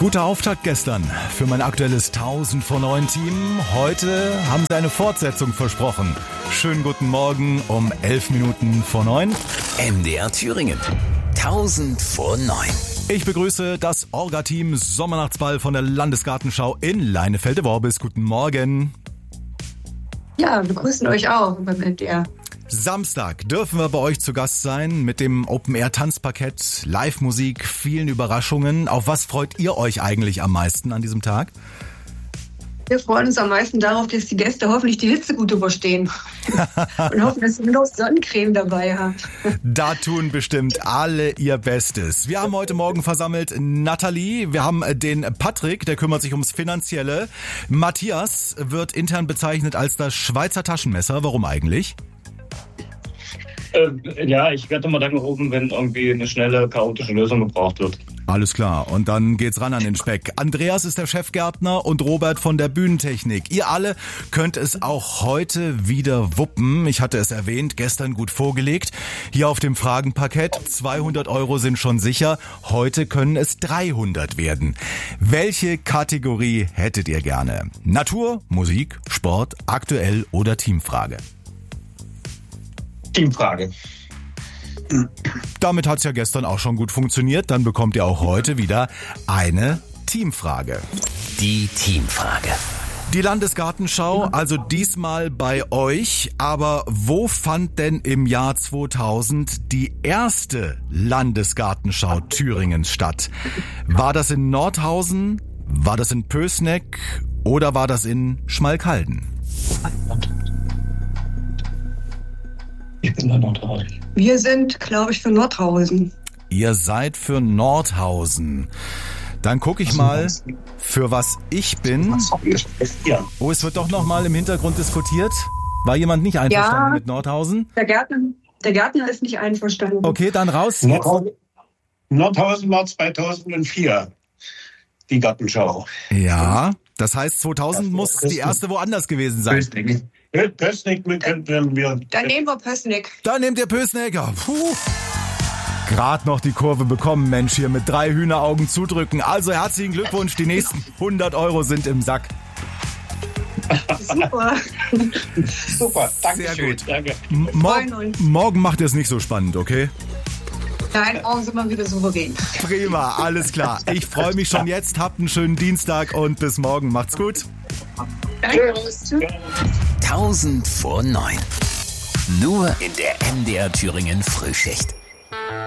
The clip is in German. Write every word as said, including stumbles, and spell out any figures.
Guter Auftakt gestern für mein aktuelles tausend vor neun Team. Heute haben sie eine Fortsetzung versprochen. Schönen guten Morgen um elf Minuten vor neun. M D R Thüringen, tausend vor neun. Ich begrüße das Orga-Team Sommernachtsball von der Landesgartenschau in Leinefelde-Worbis. Guten Morgen. Ja, wir grüßen euch auch beim M D R. Samstag dürfen wir bei euch zu Gast sein mit dem Open-Air-Tanzparkett, Live-Musik, vielen Überraschungen. Auf was freut ihr euch eigentlich am meisten an diesem Tag? Wir freuen uns am meisten darauf, dass die Gäste hoffentlich die Hitze gut überstehen und hoffen, dass ihr noch Sonnencreme dabei habt. Da tun bestimmt alle ihr Bestes. Wir haben heute Morgen versammelt Nathalie, wir haben den Patrick, der kümmert sich ums Finanzielle. Matthias wird intern bezeichnet als das Schweizer Taschenmesser. Warum eigentlich? Äh, ja, ich werde immer dann gerufen, wenn irgendwie eine schnelle, chaotische Lösung gebraucht wird. Alles klar, und dann geht's ran an den Speck. Andreas ist der Chefgärtner und Robert von der Bühnentechnik. Ihr alle könnt es auch heute wieder wuppen. Ich hatte es erwähnt, gestern gut vorgelegt. Hier auf dem Fragenparkett, zweihundert Euro sind schon sicher. Heute können es dreihundert werden. Welche Kategorie hättet ihr gerne? Natur, Musik, Sport, aktuell oder Teamfrage? Teamfrage. Damit hat's ja gestern auch schon gut funktioniert. Dann bekommt ihr auch heute wieder eine Teamfrage. Die Teamfrage. Die Landesgartenschau, also diesmal bei euch. Aber wo fand denn im Jahr zweitausend die erste Landesgartenschau Thüringens statt? War das in Nordhausen, war das in Pößneck oder war das in Schmalkalden? Ich bin in Nordhausen. Wir sind, glaube ich, für Nordhausen. Ihr seid für Nordhausen. Dann gucke ich mal, für was ich bin. Oh, es wird doch noch mal im Hintergrund diskutiert. War jemand nicht einverstanden Ja, mit Nordhausen? Der Gärtner, der Gärtner ist nicht einverstanden. Okay, dann raus. Nordhausen, Nordhausen war zweitausendvier die Gartenschau. Ja, das heißt zweitausend muss die erste woanders gewesen sein. Pößneck. Pößneck könnten wir. Dann nehmen wir Pößneck. Dann nehmt ihr Pößnecker. Puh. Gerade noch die Kurve bekommen, Mensch, hier mit drei Hühneraugen zudrücken. Also herzlichen Glückwunsch, die nächsten hundert Euro sind im Sack. Super. Super, danke Sehr schön. gut. Danke. M- freuen mor- uns. morgen macht ihr es nicht so spannend, okay? Nein, morgen sind wir wieder souverän. Prima, alles klar. Ich freue mich schon jetzt. Habt einen schönen Dienstag und bis morgen. Macht's gut. Danke. Tschüss. tausend vor neun. Nur in der M D R Thüringen Frühschicht.